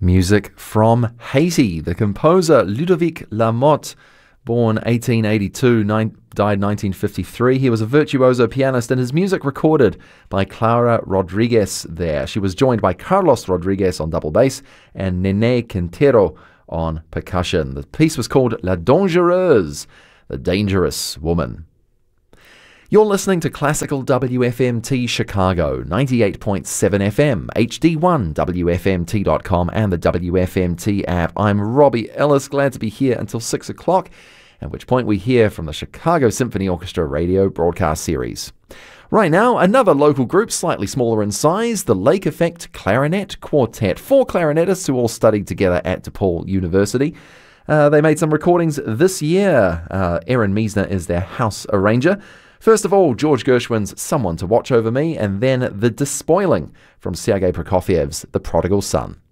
Music from Haiti. The composer Ludovic Lamotte, born 1882, died 1953. He was a virtuoso pianist, and his music recorded by Clara Rodriguez there. She was joined by Carlos Rodriguez on double bass and Nene Quintero on percussion. The piece was called La Dangereuse, the dangerous woman. You're listening to Classical WFMT Chicago, 98.7 FM, HD1, WFMT.com, and the WFMT app. I'm Robbie Ellis, glad to be here until 6 o'clock, at which point we hear from the Chicago Symphony Orchestra radio broadcast series. Right now, another local group, slightly smaller in size, the Lake Effect Clarinet Quartet. 4 clarinetists who all studied together at DePaul University. They made some recordings this year. Aaron Meisner is their house arranger. First of all, George Gershwin's Someone to Watch Over Me, and then The Despoiling from Sergei Prokofiev's The Prodigal Son.